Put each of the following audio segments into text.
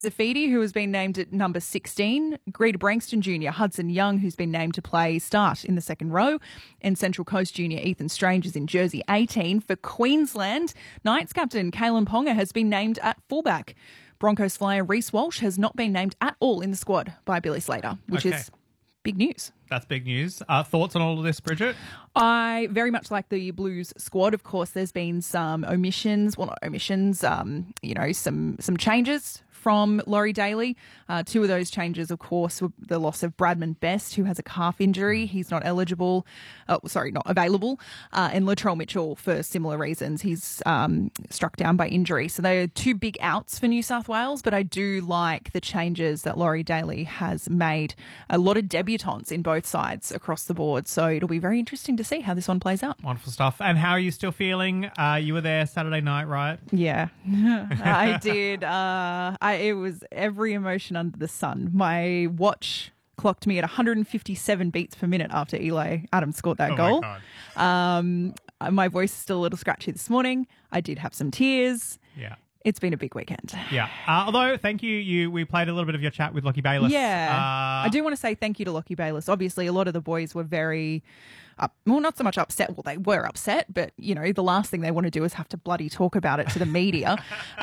Zafidi, who has been named at number 16, Greta Brankston Jr., Hudson Young, who's been named to play start in the second row, and Central Coast Junior Ethan Strange is in jersey 18. For Queensland, Knights captain Kalen Ponga has been named at fullback. Broncos flyer Reece Walsh has not been named at all in the squad by Billy Slater, which is big news. That's big news. Thoughts on all of this, Bridget? I very much like the Blues squad. Of course, there's been some omissions. Well, not omissions, some changes from Laurie Daly. Two of those changes, of course, were the loss of Bradman Best, who has a calf injury. He's not available. And Latrell Mitchell, for similar reasons, he's struck down by injury. So they are two big outs for New South Wales, but I do like the changes that Laurie Daly has made. A lot of debutants in both sides across the board. So it'll be very interesting to see how this one plays out. Wonderful stuff. And how are you still feeling? You were there Saturday night, right? Yeah, I did. It was every emotion under the sun. My watch clocked me at 157 beats per minute after Eli Adams scored that goal. My voice is still a little scratchy this morning. I did have some tears. Yeah. It's been a big weekend. Yeah. Although, thank you. We played a little bit of your chat with Lockie Bayliss. Yeah. I do want to say thank you to Lockie Bayliss. Obviously, a lot of the boys were very, not so much upset. Well, they were upset, but, the last thing they want to do is have to bloody talk about it to the media.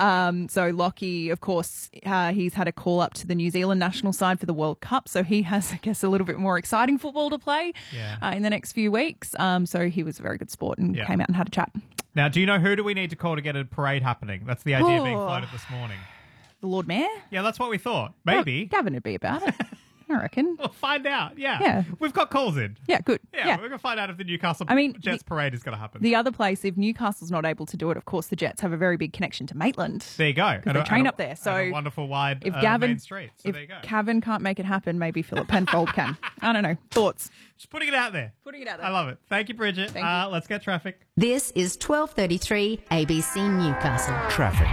So Lockie, of course, he's had a call up to the New Zealand national side for the World Cup. So he has, I guess, a little bit more exciting football to play in the next few weeks. So he was a very good sport and came out and had a chat. Now, do you know who do we need to call to get a parade happening? That's the idea being floated this morning. The Lord Mayor? Yeah, that's what we thought. Maybe. Gavin would be about it, I reckon. We'll find out, yeah. We've got calls in. Yeah, good. Yeah, we're going to find out if the Newcastle Jets parade is going to happen. The other place, if Newcastle's not able to do it, of course, the Jets have a very big connection to Maitland. There you go. Because they train up there. So a wonderful wide main street. So there you go. If Gavin can't make it happen, maybe Philip Penfold can. I don't know. Thoughts? Just putting it out there. I love it. Thank you, Bridget. Thank you. Let's get traffic. This is 12:33 ABC Newcastle. Traffic.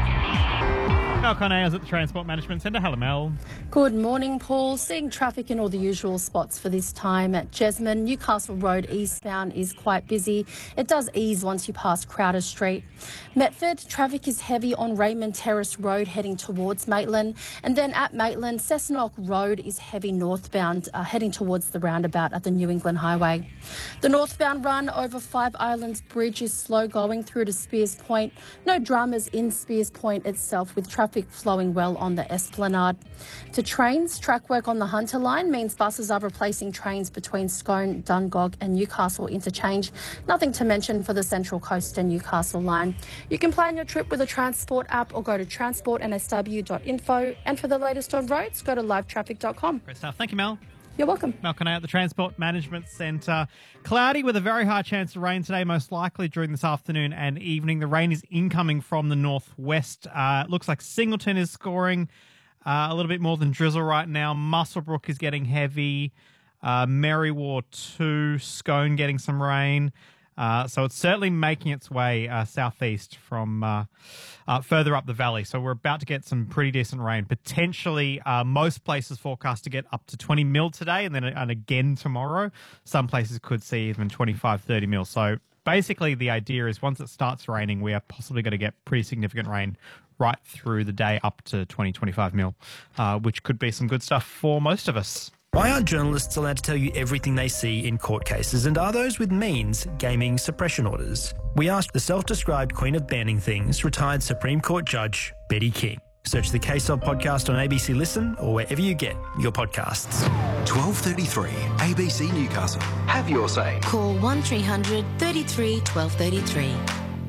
Mel Conayers at the Transport Management Centre. Hello, Mel. Good morning, Paul. Seeing traffic in all the usual spots for this time at Jesmond. Newcastle Road eastbound is quite busy. It does ease once you pass Crowder Street. Metford, traffic is heavy on Raymond Terrace Road heading towards Maitland. And then at Maitland, Cessnock Road is heavy northbound heading towards the roundabout at the New England Highway. The northbound run over Five Islands Bridge is slow going through to Spears Point. No dramas in Spears Point itself, with traffic flowing well on the Esplanade. To trains, track work on the Hunter line means buses are replacing trains between Scone, Dungog and Newcastle interchange. Nothing to mention for the Central Coast and Newcastle line. You can plan your trip with a Transport app or go to transportnsw.info. And for the latest on roads, go to livetraffic.com. Great stuff. Thank you, Mel. You're welcome. Mel Conay at the Transport Management Centre. Cloudy with a very high chance of rain today, most likely during this afternoon and evening. The rain is incoming from the northwest. It looks like Singleton is scoring a little bit more than drizzle right now. Muswellbrook is getting heavy. Merriwar 2, Scone getting some rain. So it's certainly making its way southeast from further up the valley. So we're about to get some pretty decent rain. Potentially most places forecast to get up to 20 mil today and again tomorrow. Some places could see even 25, 30 mil. So basically the idea is once it starts raining, we are possibly going to get pretty significant rain right through the day up to 20, 25 mil, which could be some good stuff for most of us. Why aren't journalists allowed to tell you everything they see in court cases, and are those with means gaming suppression orders? We asked the self-described queen of banning things, retired Supreme Court Judge Betty King. Search the Case Of podcast on ABC Listen or wherever you get your podcasts. 12:33 ABC Newcastle. Have your say. Call 1300 33 1233.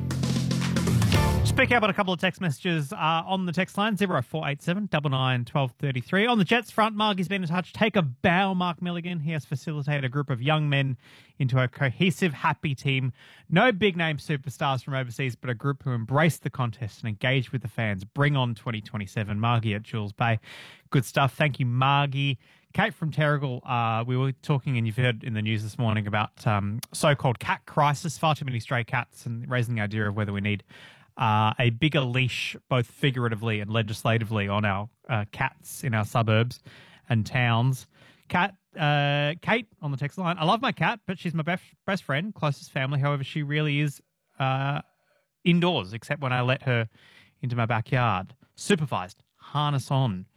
Pick up on a couple of text messages on the text line, 0487 99 1233. On the Jets front, Margie's been in touch. Take a bow, Mark Milligan. He has facilitated a group of young men into a cohesive, happy team. No big-name superstars from overseas, but a group who embrace the contest and engage with the fans. Bring on 2027. Margie at Jules Bay. Good stuff. Thank you, Margie. Kate from Terrigal, we were talking, and you've heard in the news this morning about so-called cat crisis, far too many stray cats, and raising the idea of whether we need a bigger leash, both figuratively and legislatively, on our cats in our suburbs and towns. Kate on the text line, I love my cat, but she's my best friend, closest family. However, she really is indoors, except when I let her into my backyard. Supervised, harness on.